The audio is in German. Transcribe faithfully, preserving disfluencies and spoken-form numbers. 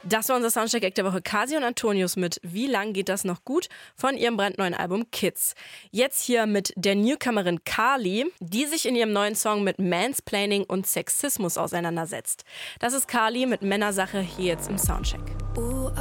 Das war unser Soundcheck-Act der Woche. Kasi und Antonius mit Wie lang geht das noch gut? Von ihrem brandneuen Album Kids. Jetzt hier mit der Newcomerin Carly, die sich in ihrem neuen Song mit Mansplaining und Sexismus auseinandersetzt. Das ist Carly mit Männersache hier jetzt im Soundcheck.